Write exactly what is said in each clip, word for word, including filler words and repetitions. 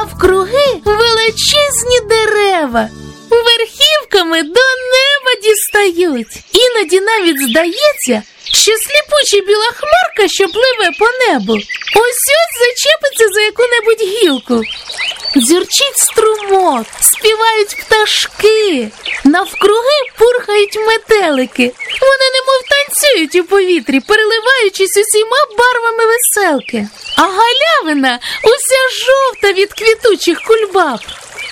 навкруги величезні дерева, верхівками до неба дістають. Іноді навіть здається, що сліпуча біла хмарка, що пливе по небу, ось-ось зачепиться за яку-небудь гілку. Дзюрчить струмок, співають пташки, навкруги пурхають метелики. Вони немов танцюють у повітрі, переливаючись усіма барвами веселки. А галявина уся жовта від квітучих кульбаб.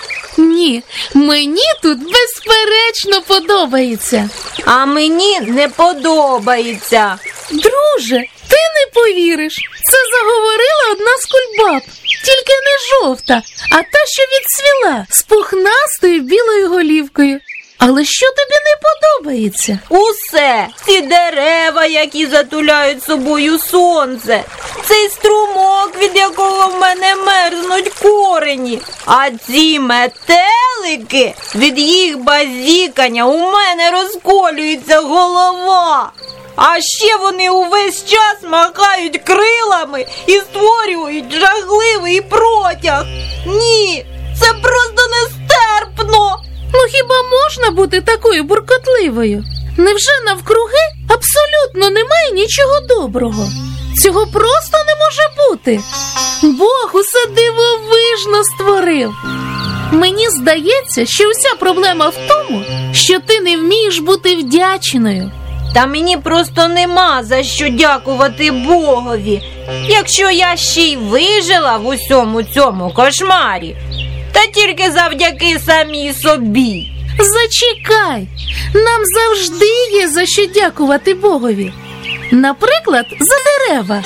Ні, мені тут безперечно подобається. А мені не подобається. Друже, ти не повіриш, це заговорила одна з кульбаб. Тільки не жовта, а та, що відцвіла, з пухнастою білою голівкою. Але що тобі не подобається? Усе. Ці дерева, які затуляють собою сонце. Цей струмок, від якого в мене мерзнуть корені. А ці метелики, від їх базікання у мене розколюється голова. А ще вони увесь час махають крилами і створюють жахливий протяг. Ні, це просто нестерпно. Ну хіба можна бути такою буркотливою? Невже навкруги абсолютно немає нічого доброго? Цього просто не може бути. Бог усе дивовижно створив. Мені здається, що вся проблема в тому, що ти не вмієш бути вдячною. Та мені просто нема за що дякувати Богові, якщо я ще й вижила в усьому цьому кошмарі. Та тільки завдяки самій собі. Зачекай, нам завжди є за що дякувати Богові. Наприклад, за дерева.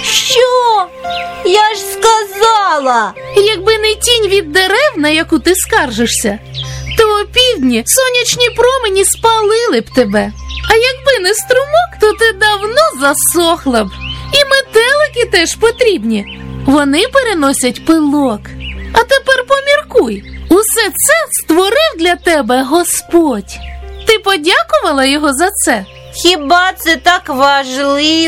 Що? Я ж сказала. Якби не тінь від дерев, на яку ти скаржишся, то опівдні сонячні промені спалили б тебе. А якби не струмок, то ти давно засохла б. І метелики теж потрібні. Вони переносять пилок. А тепер поміркуй. Усе це створив для тебе Господь. Ти подякувала його за це? Хіба це так важливо?